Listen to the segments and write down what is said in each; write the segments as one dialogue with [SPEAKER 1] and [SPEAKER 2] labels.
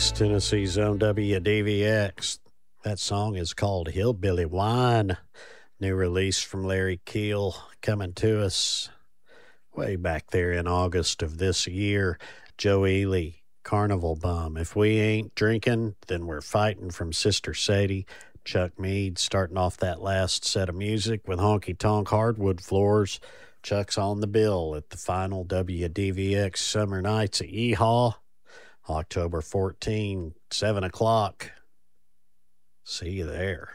[SPEAKER 1] East Tennessee's own WDVX. That song is called Hillbilly Wine. New release from Larry Keel, coming to us way back there in August of this year. Joe Ely, Carnival Bum. If we ain't drinking, then we're fighting, from Sister Sadie. Chuck Mead starting off that last set of music with Honky Tonk Hardwood Floors. Chuck's on the bill at the final WDVX Summer Nights at Yeehaw, October 14, 7 o'clock. See you there.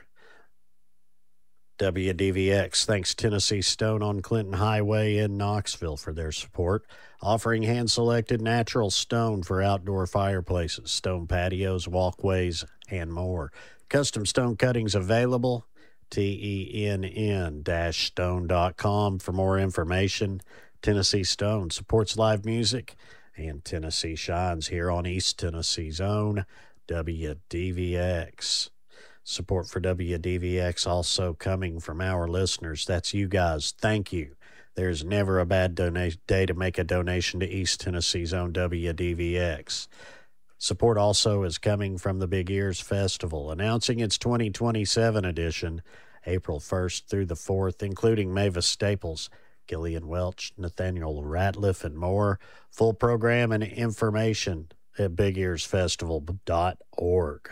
[SPEAKER 1] WDVX thanks Tennessee Stone on Clinton Highway in Knoxville for their support, offering hand-selected natural stone for outdoor fireplaces, stone patios, walkways, and more. Custom stone cuttings available. TENN-stone.com for more information. Tennessee Stone supports live music, and Tennessee shines here on East Tennessee's own WDVX. Support for WDVX also coming from our listeners. That's you guys. Thank you. There's never a bad day to make a donation to East Tennessee's own WDVX. Support also is coming from the Big Ears Festival, announcing its 2027 edition, April 1st through the 4th, including Mavis Staples, Gillian Welch, Nathaniel Ratliff, and more. Full program and information at BigEarsFestival.org.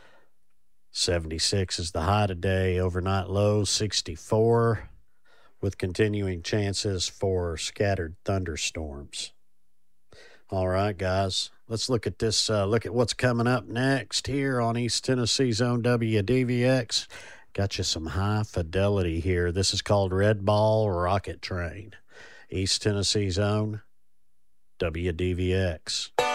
[SPEAKER 1] 76 is the high today, overnight low 64, with continuing chances for scattered thunderstorms. All right, guys, let's look at this. Look at what's coming up next here on East Tennessee's own WDVX. Got you some high fidelity here. This is called Red Ball Rocket Train. East Tennessee's own WDVX.